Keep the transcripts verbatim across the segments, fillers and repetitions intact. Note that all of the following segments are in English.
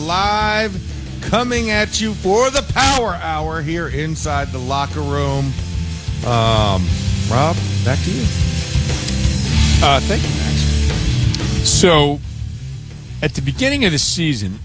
live, coming at you for the Power Hour here inside the locker room. Um, Rob, back to you. Uh, thank you, Max. So, at the beginning of the season,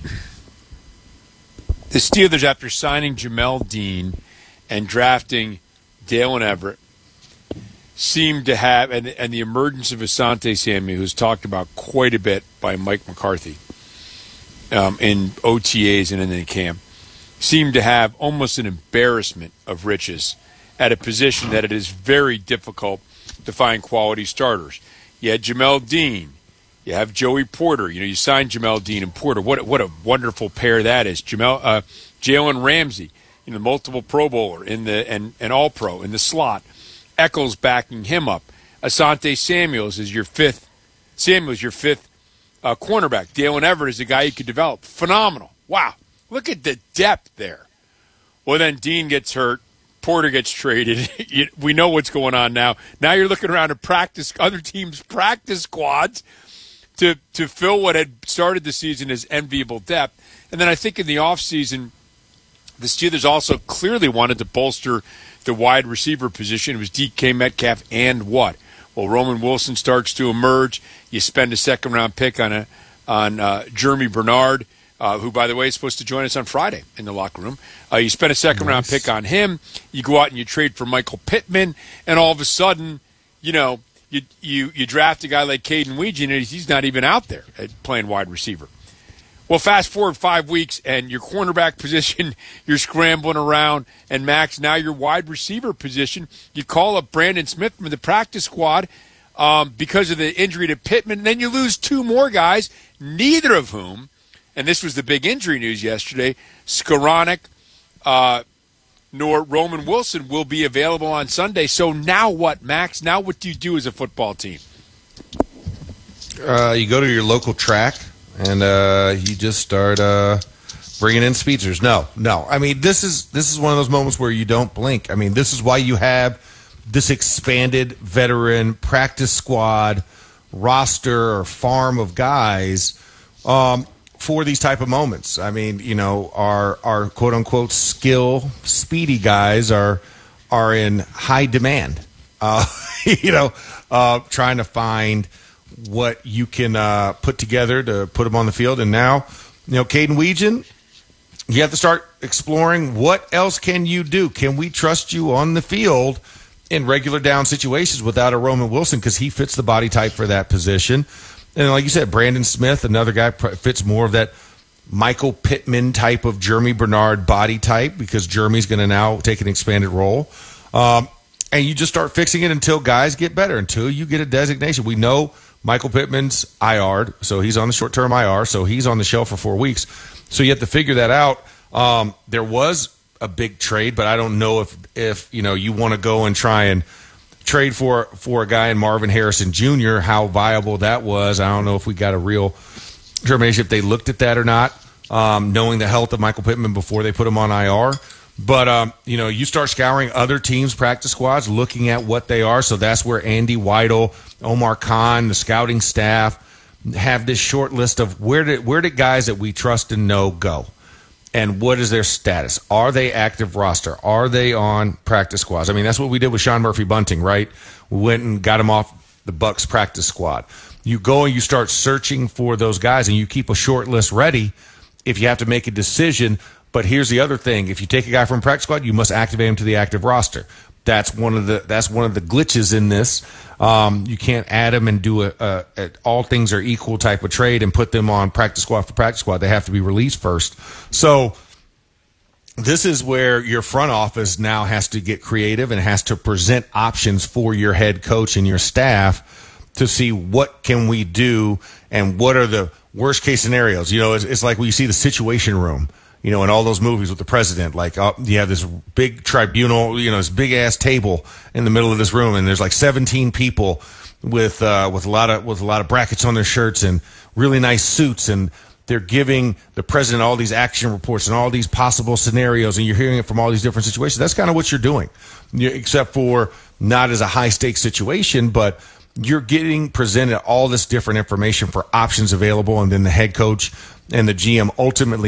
the Steelers, after signing Jamel Dean and drafting Dalen Everett, seemed to have, and, and the emergence of Asante Samuel, who's talked about quite a bit by Mike McCarthy um, in O T As and in the camp, seemed to have almost an embarrassment of riches at a position that it is very difficult to find quality starters. You had Jamel Dean. You have Joey Porter. You know, you signed Jamel Dean and Porter. What what a wonderful pair that is. Jamel, uh, Jalen Ramsey, you know, multiple Pro Bowler in the and, and All Pro in the slot. Eccles backing him up. Asante Samuels is your fifth. Samuels your fifth uh, cornerback. Dalen Everett is the guy you could develop. Phenomenal. Wow. Look at the depth there. Well, then Dean gets hurt. Porter gets traded. We know what's going on now. Now you're looking around at practice, other teams' practice squads to to fill what had started the season as enviable depth. And then I think in the offseason, the Steelers also clearly wanted to bolster the wide receiver position. It was D K Metcalf and what? Well, Roman Wilson starts to emerge. You spend a second-round pick on a on uh, Jeremy Bernard, uh, who, by the way, is supposed to join us on Friday in the locker room. Uh, you spend a second-round nice. pick on him. You go out and you trade for Michael Pittman, and all of a sudden, you know, you you, you draft a guy like Caden Weegan, and he's not even out there at playing wide receiver. Well, fast forward five weeks, and your cornerback position, you're scrambling around. And, Max, now your wide receiver position, you call up Brandon Smith from the practice squad um, because of the injury to Pittman. And then you lose two more guys, neither of whom, and this was the big injury news yesterday, Skoranek uh, nor Roman Wilson will be available on Sunday. So now what, Max? Now what do you do as a football team? Uh, you go to your local track. And uh, you just start uh, bringing in speedsters. No, no. I mean, this is this is one of those moments where you don't blink. I mean, this is why you have this expanded veteran practice squad roster or farm of guys um, for these type of moments. I mean, you know, our our quote unquote skill speedy guys are are in high demand. Uh, you know, uh, trying to find what you can uh, put together to put them on the field. And now, you know, Caden Weegan, you have to start exploring what else can you do. Can we trust you on the field in regular down situations without a Roman Wilson, because he fits the body type for that position. And like you said, Brandon Smith, another guy, fits more of that Michael Pittman type of Jeremy Bernard body type, because Jeremy's going to now take an expanded role. Um, and you just start fixing it until guys get better, until you get a designation. We know Michael Pittman's I R'd, so he's on the short-term I R, so he's on the shelf for four weeks. So you have to figure that out. Um, there was a big trade, but I don't know if, if you know, you want to go and try and trade for for a guy in Marvin Harrison Junior, how viable that was. I don't know if we got a real determination if they looked at that or not, um, knowing the health of Michael Pittman before they put him on I R. But, um, you know, you start scouring other teams' practice squads, looking at what they are. So that's where Andy Weidel, Omar Khan, the scouting staff have this short list of where did where did guys that we trust and know go, and what is their status? Are they active roster? Are they on practice squads? I mean, that's what we did with Sean Murphy Bunting, right? We went and got him off the Bucs practice squad. You go and you start searching for those guys, and you keep a short list ready if you have to make a decision. But here's the other thing: if you take a guy from practice squad, you must activate him to the active roster. That's one of the that's one of the glitches in this. Um, you can't add them and do a, a, a all things are equal type of trade and put them on practice squad for practice squad. They have to be released first. So this is where your front office now has to get creative and has to present options for your head coach and your staff to see what can we do and what are the worst case scenarios. You know, it's, it's like when you see the Situation Room. You know, in all those movies with the president, like uh, you have this big tribunal, you know, this big ass table in the middle of this room, and there's like seventeen people with uh, with a lot of with a lot of brackets on their shirts and really nice suits, and they're giving the president all these action reports and all these possible scenarios, and you're hearing it from all these different situations. That's kind of what you're doing, you, except for not as a high stakes situation, but you're getting presented all this different information for options available, and then the head coach and the G M ultimately